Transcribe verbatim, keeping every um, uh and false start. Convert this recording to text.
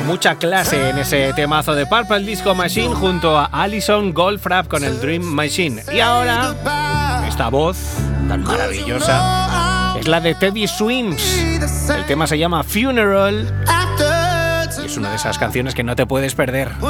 mucha clase en ese temazo de Purple Disco Machine junto a Alison Goldfrapp con el Dream Machine. Y ahora, esta voz tan maravillosa es la de Teddy Swims. El tema se llama Funeral y es una de esas canciones que no te puedes perder.